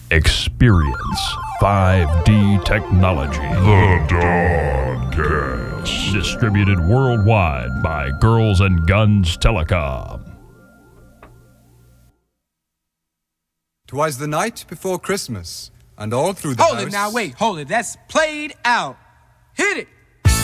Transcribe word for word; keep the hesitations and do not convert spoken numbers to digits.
Experience five D technology. The Dawncast. Distributed worldwide by Girls and Guns Telecom. 'Twas the night before Christmas, and all through the Hold house... it now, wait, hold it. That's played out. Hit it.